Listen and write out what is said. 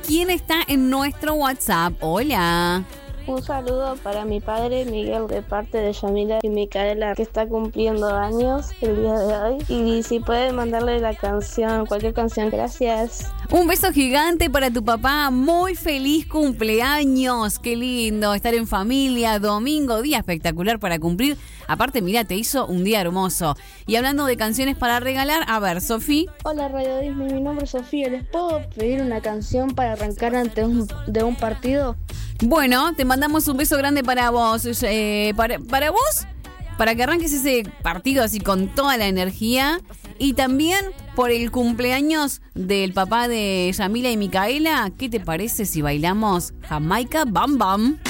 quién está en nuestro WhatsApp. Hola. Un saludo para mi padre Miguel de parte de Yamila y Micaela, que está cumpliendo años el día de hoy. Y si pueden mandarle la canción, cualquier canción, gracias. Un beso gigante para tu papá, muy feliz cumpleaños, qué lindo estar en familia, domingo, día espectacular para cumplir. Aparte, mira, te hizo un día hermoso. Y hablando de canciones para regalar, a ver, Sofi. Hola Radio Disney, mi nombre es Sofía, ¿les puedo pedir una canción para arrancar antes de un partido? Bueno, te mandamos un beso grande para vos, para vos, para que arranques ese partido así con toda la energía. Y también por el cumpleaños del papá de Yamila y Micaela, ¿qué te parece si bailamos Jamaica Bam Bam?